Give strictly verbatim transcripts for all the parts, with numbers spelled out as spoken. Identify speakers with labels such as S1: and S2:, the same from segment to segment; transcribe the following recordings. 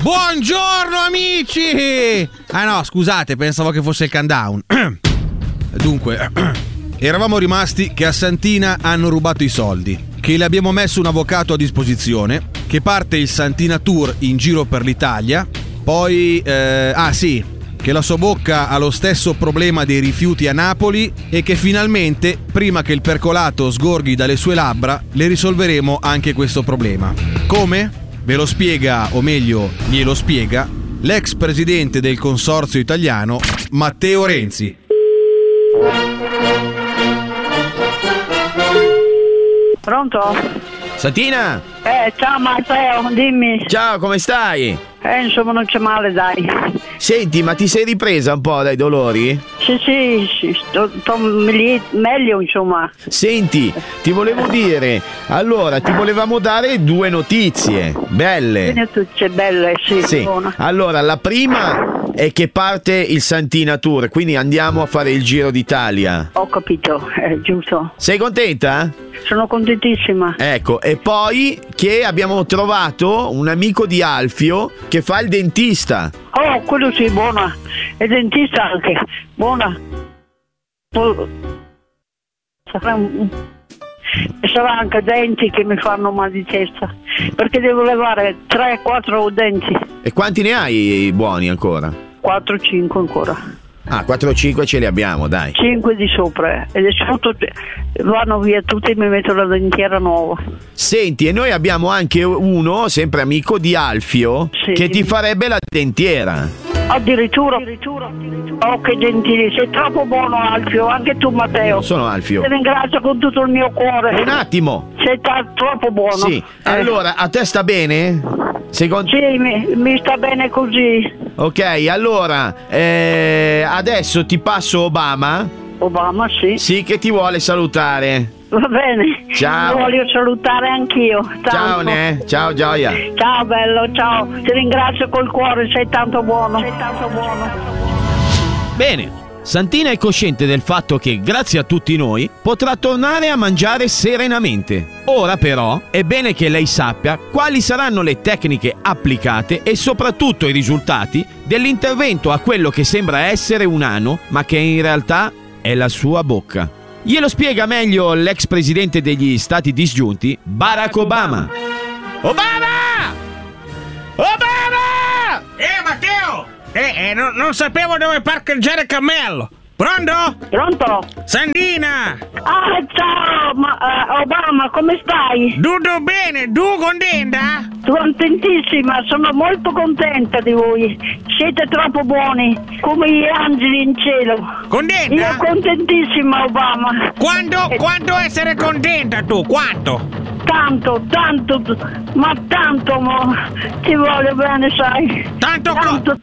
S1: Buongiorno amici! Ah no, scusate, pensavo che fosse il countdown. Dunque, eravamo rimasti che a Santina hanno rubato i soldi, che le abbiamo messo un avvocato a disposizione, che parte il Santina Tour in giro per l'Italia, poi, eh, ah sì, che la sua bocca ha lo stesso problema dei rifiuti a Napoli e che finalmente, prima che il percolato sgorghi dalle sue labbra, le risolveremo anche questo problema. Come? Ve lo spiega, o meglio, glielo spiega, l'ex presidente del consorzio italiano, Matteo Renzi.
S2: Pronto?
S3: Santina?
S2: Eh, ciao Matteo, dimmi.
S3: Ciao, come stai?
S2: Eh, insomma, non c'è male, dai.
S3: Senti, ma ti sei ripresa un po' dai dolori?
S2: Sì, sì, sì, sto, sto meli- meglio, insomma.
S3: Senti, ti volevo dire, allora, ti volevamo dare due notizie, belle.
S2: Quindi tutte belle, sì.
S3: Sì,
S2: Buona.
S3: allora, la prima è che parte il Santina Tour, quindi andiamo a fare il Giro d'Italia.
S2: Ho capito, è giusto.
S3: Sei contenta?
S2: Sono contentissima.
S3: Ecco, e poi che abbiamo trovato un amico di Alfio che fa il dentista.
S2: Oh, quello sì, buona. E dentista anche, buona. Oh. Sarà un... sarà anche denti che mi fanno mal di testa, perché devo levare tre quattro denti.
S3: E quanti ne hai buoni ancora?
S2: quattro cinque ancora.
S3: Ah, quattro o cinque ce li abbiamo, dai.
S2: cinque di sopra e sotto vanno via tutti e mi metto la dentiera nuova.
S3: Senti, e noi abbiamo anche uno, sempre amico di Alfio,
S2: sì,
S3: che ti farebbe la dentiera.
S2: Addirittura, addirittura, addirittura. Oh, che gentile, sei troppo buono Alfio, anche tu Matteo.
S3: Sono Alfio.
S2: Ti ringrazio con tutto il mio cuore.
S3: Un attimo.
S2: Sei t- troppo buono.
S3: Sì,
S2: eh.
S3: allora, a te sta bene? Secondo...
S2: Sì, mi, mi sta bene così.
S3: Ok, allora, eh, adesso ti passo Obama.
S2: Obama, sì.
S3: Sì, che ti vuole salutare.
S2: Va bene.
S3: Ciao.
S2: Lo voglio salutare anch'io. Tanto.
S3: Ciao, Ne. Ciao, Gioia.
S2: Ciao, bello, ciao. Ti ringrazio col cuore, sei tanto buono. Sei tanto buono.
S3: Bene. Santina è cosciente del fatto che, grazie a tutti noi, potrà tornare a mangiare serenamente. Ora però è bene che lei sappia quali saranno le tecniche applicate e soprattutto i risultati dell'intervento a quello che sembra essere un ano, ma che in realtà è la sua bocca. Glielo spiega meglio l'ex presidente degli Stati Disgiunti, Barack Obama. Obama! Obama!
S1: Eh, Matteo! Eh, eh non, non sapevo dove parcheggiare il cammello. Pronto?
S2: Pronto?
S1: Sandina!
S2: Ah, ciao, ma, uh, Obama, come stai?
S1: Tutto bene? Tu contenta?
S2: Contentissima, sono molto contenta di voi. Siete troppo buoni, come gli angeli in cielo.
S1: Contenta?
S2: Io contentissima, Obama.
S1: Quanto,
S2: Eh,
S1: quanto essere contenta tu? Quanto?
S2: Tanto, tanto, ma tanto, ma ti voglio bene, sai.
S1: Tanto co-
S2: tanto,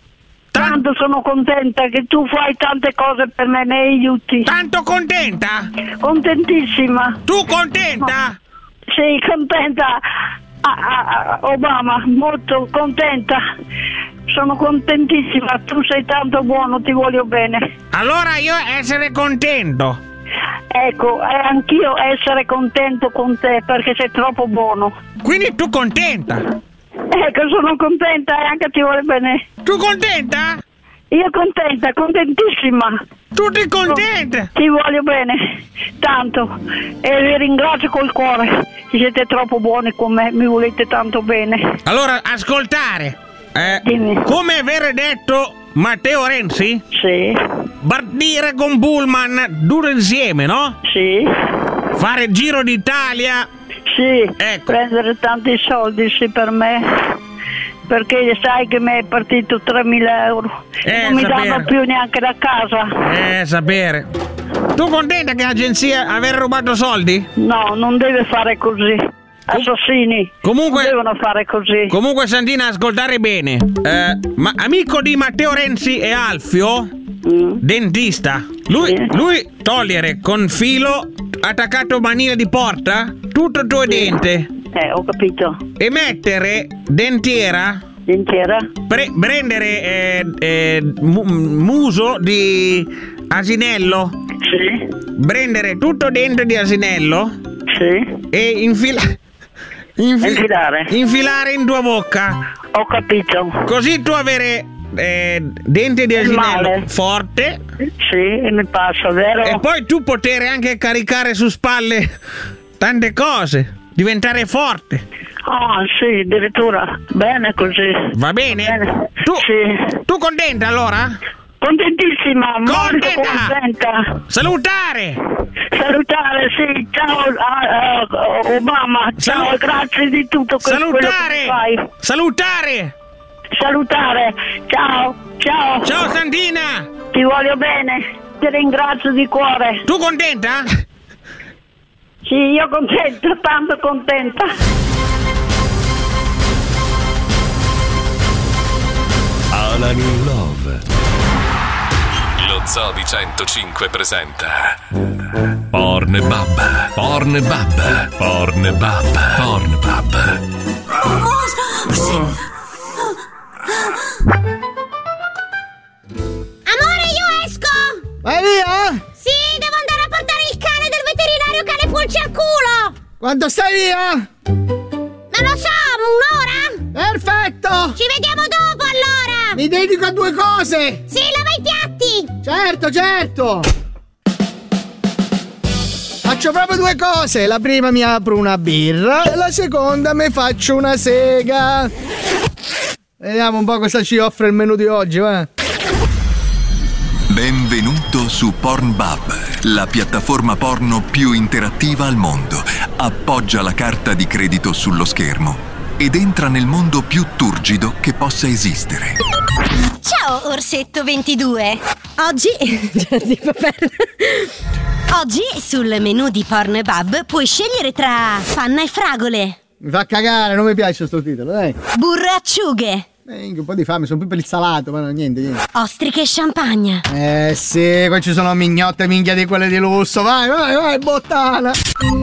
S2: tanto sono contenta che tu fai tante cose per me, mi aiuti.
S1: Tanto contenta?
S2: Contentissima.
S1: Tu contenta?
S2: Sì, contenta. Ah, ah, ah, Obama, molto contenta. Sono contentissima, tu sei tanto buono, ti voglio bene.
S1: Allora io essere contento.
S2: Ecco, e anch'io essere contento con te perché sei troppo buono.
S1: Quindi tu contenta?
S2: Ecco, sono contenta e anche ti voglio bene.
S1: Tu contenta?
S2: Io contenta, contentissima.
S1: Tutti contenti?
S2: Ti voglio bene, tanto. E vi ringrazio col cuore. Siete troppo buoni con me, mi volete tanto bene.
S1: Allora, ascoltare. Eh,
S2: Dimmi.
S1: come aver detto Matteo Renzi?
S2: Sì,
S1: Partire con Pullman due insieme, no?
S2: sì,
S1: Fare il Giro d'Italia.
S2: sì.
S1: Ecco.
S2: Prendere tanti soldi, sì, per me. Perché sai che mi è partito tremila euro.
S1: Eh,
S2: non mi
S1: sapere.
S2: danno più neanche da casa.
S1: Eh, sapere. Tu contenta che l'agenzia aver rubato soldi?
S2: No, non deve fare così. Assassini.
S1: Comunque-
S2: non devono fare così.
S1: Comunque, Santina, ascoltare bene. Eh, ma amico di Matteo Renzi e Alfio,
S2: Mm.
S1: dentista. Lui,
S2: Sì.
S1: lui togliere con filo attaccato manina di porta tutto il tuo dente
S2: Eh, ho capito.
S1: e mettere dentiera,
S2: Dentiera?
S1: pre- prendere eh, eh, mu- muso di asinello,
S2: Sì,
S1: prendere tutto dentro di asinello
S2: sì.
S1: e infila- Infi-
S2: Infilare.
S1: Infilare in tua bocca.
S2: Ho capito.
S1: Così tu avere eh, dente di asinello
S2: male.
S1: forte.
S2: Sì, mi passa, vero?
S1: E poi tu potere anche caricare su spalle tante cose. Diventare forte.
S2: Ah, sì, addirittura. Bene così.
S1: Va bene?
S2: Bene.
S1: Tu,
S2: Sì.
S1: tu contenta allora?
S2: Contentissima, molto
S1: Contenta.
S2: contenta.
S1: Salutare.
S2: Salutare, sì, ciao a- a- Obama, ciao,
S1: Salu-
S2: grazie di tutto que- quello che
S1: Salutare.
S2: fai.
S1: Salutare.
S2: Salutare, ciao, ciao.
S1: Ciao Santina.
S2: Ti voglio bene, ti ringrazio di cuore.
S1: Tu contenta?
S2: Sì, io contenta, tanto contenta.
S4: Alan in Love. Lo Zoo di centocinque presenta Pornbub, Pornbub, Pornbub, Pornbub.
S5: Amore, io esco!
S6: Vai via!
S5: Sì, devo andare a portare il cane del veterinario che ha le pulci al culo!
S6: Quando stai via?
S5: Non lo so, un'ora?
S6: Perfetto!
S5: Ci vediamo dopo allora!
S6: Mi dedico a due cose!
S5: Sì, lava i piatti!
S6: Certo, certo! Faccio proprio due cose. La prima mi apro una birra e la seconda mi faccio una sega. Vediamo un po' cosa ci offre il menù di oggi, va?
S7: Benvenuto su Pornbub, la piattaforma porno più interattiva al mondo. Appoggia la carta di credito sullo schermo ed entra nel mondo più turgido che possa esistere.
S8: Ciao Orsetto ventidue. Oggi Oggi sul menù di Pornbub puoi scegliere tra panna e fragole,
S6: Mi fa cagare, non mi piace sto titolo, dai.
S8: burro e acciughe,
S6: Eh, un po' di fame, sono più per il salato, ma no, niente, niente.
S8: ostriche e champagne.
S6: Eh sì, qua ci sono mignotte minchia di quelle di lusso. Vai, vai, vai, bottana.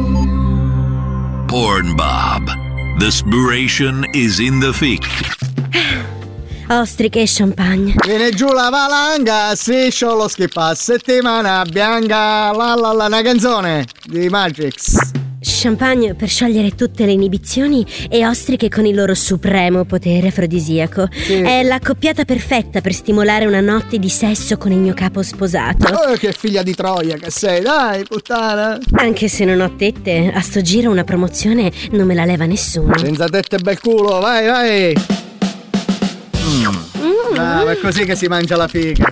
S7: Pornbub. The inspiration is in the fic.
S8: Ostriche e champagne.
S6: Viene giù la valanga, striscio lo schippa, settimana bianca, la la la, una canzone di Matrix.
S8: Champagne per sciogliere tutte le inibizioni e ostriche con il loro supremo potere afrodisiaco.
S6: Sì.
S8: È l'accoppiata perfetta per stimolare una notte di sesso con il mio capo sposato.
S6: Oh, che figlia di Troia che sei, dai, puttana.
S8: Anche se non ho tette, a sto giro una promozione non me la leva nessuno.
S6: Senza tette e bel culo, vai, vai. Mm. Bravo, è così che si mangia la figa.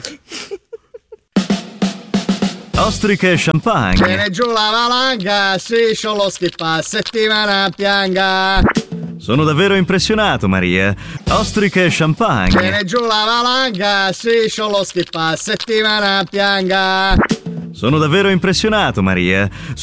S9: Ostriche e champagne.
S6: Viene giù la valanga, striscio lo schippa, settimana bianca.
S9: Sono davvero impressionato, Maria. Ostriche e champagne.
S6: Viene giù la valanga, striscio lo schippa, settimana bianca.
S9: Sono davvero impressionato, Maria.